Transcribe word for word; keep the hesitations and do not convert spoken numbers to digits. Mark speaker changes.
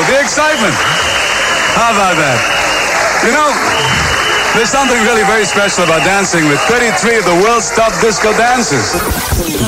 Speaker 1: The excitement. How about that? You know, there's something really very special about dancing with thirty-three of the world's top disco dancers.